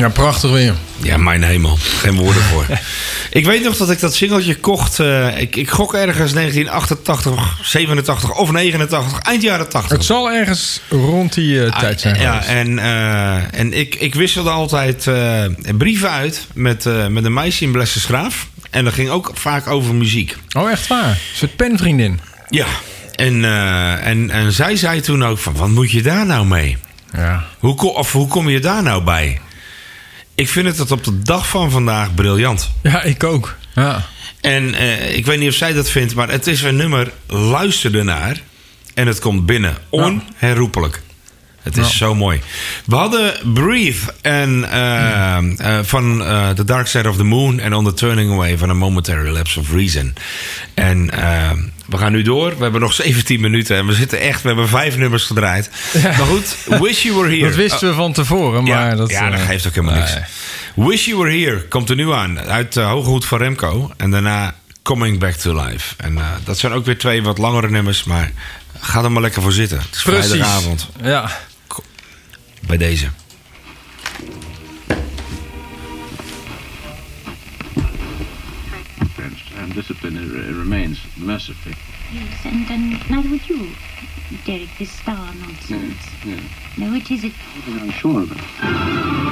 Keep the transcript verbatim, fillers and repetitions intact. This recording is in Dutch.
Ja, prachtig weer. Ja, mijn hemel. Geen woorden voor. Ik weet nog dat ik dat singeltje kocht. Uh, ik, ik gok ergens negentien achtentachtig, zevenentachtig of negenentachtig. Eind jaren tachtig. Het zal ergens rond die uh, tijd zijn. Ah, ja, en, uh, en ik, ik wisselde altijd uh, brieven uit met, uh, met een meisje in Blessersgraaf. En dat ging ook vaak over muziek. Oh, echt waar? Een soort penvriendin. Ja. En, uh, en, en zij zei toen ook van, wat moet je daar nou mee? Ja. Hoe, of hoe kom je daar nou bij? Ik vind het tot op de dag van vandaag briljant. Ja, ik ook. Ja. En uh, ik weet niet of zij dat vindt, maar het is een nummer, luister ernaar. En het komt binnen, onherroepelijk. Het is ja. zo mooi. We hadden Breathe en, uh, uh, van uh, The Dark Side of the Moon en On the Turning Away van A Momentary Lapse of Reason. En uh, we gaan nu door. We hebben nog zeventien minuten en we zitten echt, we hebben vijf nummers gedraaid. Ja. Maar goed, Wish You Were Here. Dat wisten we van tevoren, maar ja, dat... Ja, dat geeft ook helemaal niks. Nee. Wish You Were Here komt er nu aan uit uh, Hoge Hoed van Remco. En daarna Coming Back to Life. En uh, dat zijn ook weer twee wat langere nummers, maar ga er maar lekker voor zitten. Het is Precies. vrijdagavond. Ja. Bij deze. And discipline remains mercifully. Yes, and, and neither would you, Derek, this star nonsense. Yeah, yeah. No, it isn't. I'm sure of it.